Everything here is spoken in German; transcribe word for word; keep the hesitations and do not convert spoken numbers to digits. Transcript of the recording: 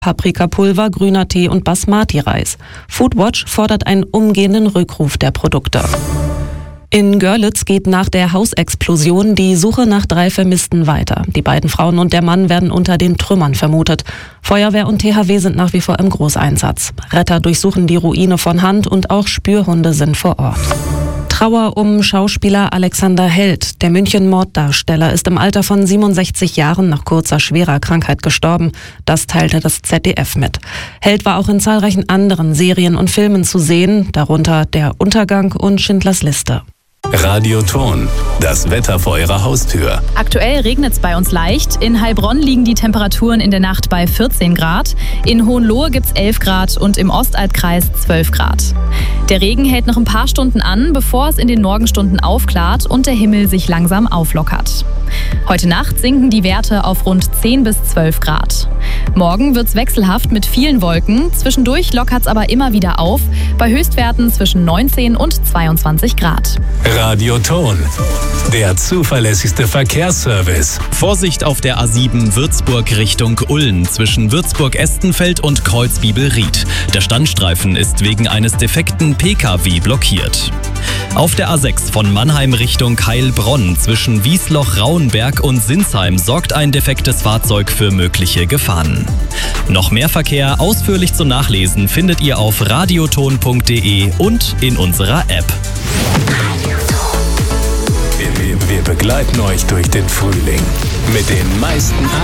Paprikapulver, grüner Tee und Basmati-Reis. Foodwatch fordert einen umgehenden Rückruf der Produkte. In Görlitz geht nach der Hausexplosion die Suche nach drei Vermissten weiter. Die beiden Frauen und der Mann werden unter den Trümmern vermutet. Feuerwehr und T H W sind nach wie vor im Großeinsatz. Retter durchsuchen die Ruine von Hand und auch Spürhunde sind vor Ort. Trauer um Schauspieler Alexander Held. Der München-Morddarsteller ist im Alter von siebenundsechzig Jahren nach kurzer schwerer Krankheit gestorben. Das teilte das Z D F mit. Held war auch in zahlreichen anderen Serien und Filmen zu sehen, darunter Der Untergang und Schindlers Liste. Radioton, das Wetter vor Ihrer Haustür. Aktuell regnet es bei uns leicht. In Heilbronn liegen die Temperaturen in der Nacht bei vierzehn Grad. In Hohenlohe gibt es elf Grad und im Ostaltkreis zwölf Grad. Der Regen hält noch ein paar Stunden an, bevor es in den Morgenstunden aufklart und der Himmel sich langsam auflockert. Heute Nacht sinken die Werte auf rund zehn bis zwölf Grad. Morgen wird es wechselhaft mit vielen Wolken. Zwischendurch lockert es aber immer wieder auf, bei Höchstwerten zwischen neunzehn und zweiundzwanzig Grad. Radioton, der zuverlässigste Verkehrsservice. Vorsicht auf der A sieben Würzburg Richtung Ulm zwischen Würzburg-Estenfeld und Kreuzbibelried. Der Standstreifen ist wegen eines defekten P K W blockiert. Auf der A sechs von Mannheim Richtung Heilbronn zwischen Wiesloch-Rauenberg und Sinsheim sorgt ein defektes Fahrzeug für mögliche Gefahren. Noch mehr Verkehr ausführlich zum Nachlesen findet ihr auf radioton punkt de und in unserer App. Wir, wir begleiten euch durch den Frühling mit den meisten